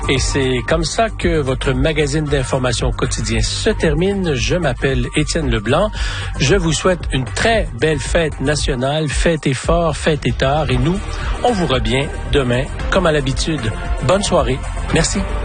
Et c'est comme ça que votre magazine d'information quotidien se termine. Je m'appelle Étienne Leblanc. Je vous souhaite une très belle fête nationale. Fêtez fort, fêtez tard. Et nous, on vous revient demain, comme à l'habitude. Bonne soirée. Merci.